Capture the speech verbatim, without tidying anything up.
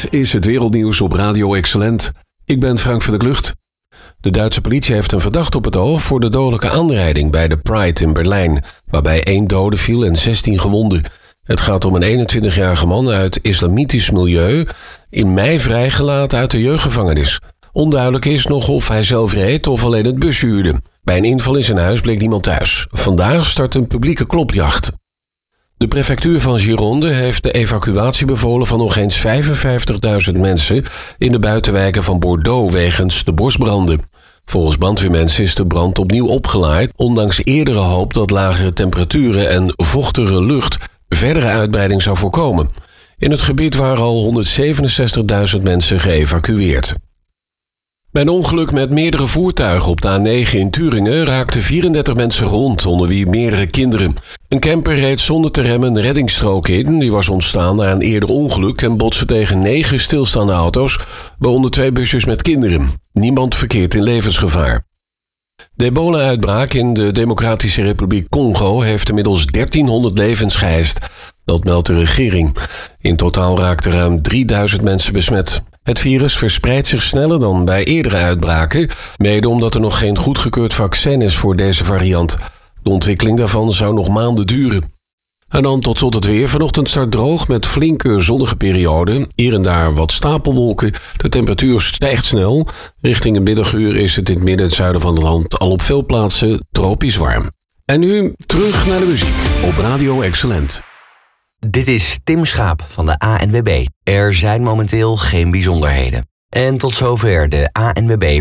Dit is het wereldnieuws op Radio Excellent. Ik ben Frank van der Klucht. De Duitse politie heeft een verdachte op het oog voor de dodelijke aanrijding bij de Pride in Berlijn, waarbij één dode viel en zestien gewonden. Het gaat om een eenentwintigjarige man uit islamitisch milieu, in mei vrijgelaten uit de jeugdgevangenis. Onduidelijk is nog of hij zelf reed of alleen het busje huurde. Bij een inval in zijn huis bleek niemand thuis. Vandaag start een publieke klopjacht. De prefectuur van Gironde heeft de evacuatie bevolen van nog eens vijfenvijftigduizend mensen in de buitenwijken van Bordeaux wegens de bosbranden. Volgens brandweermensen is de brand opnieuw opgelaaid, ondanks eerdere hoop dat lagere temperaturen en vochtige lucht verdere uitbreiding zou voorkomen. In het gebied waren al honderdzevenenzestigduizend mensen geëvacueerd. Bij een ongeluk met meerdere voertuigen op de A negen in Turingen raakten vierendertig mensen gewond, onder wie meerdere kinderen. Een camper reed zonder te remmen een reddingsstrook in. Die was ontstaan na een eerder ongeluk en botste tegen negen stilstaande auto's, waaronder twee busjes met kinderen. Niemand verkeert in levensgevaar. De ebola-uitbraak in de Democratische Republiek Congo heeft inmiddels dertienhonderd levens geëist. Dat meldt de regering. In totaal raakten ruim drieduizend mensen besmet. Het virus verspreidt zich sneller dan bij eerdere uitbraken, mede omdat er nog geen goedgekeurd vaccin is voor deze variant. De ontwikkeling daarvan zou nog maanden duren. En dan tot slot het weer. Vanochtend start droog met flinke zonnige perioden. Hier en daar wat stapelwolken. De temperatuur stijgt snel. Richting een middaguur is het in het midden en het zuiden van het land al op veel plaatsen tropisch warm. En nu terug naar de muziek op Radio Excellent. Dit is Tim Schaap van de A N W B. Er zijn momenteel geen bijzonderheden. En tot zover de A N W B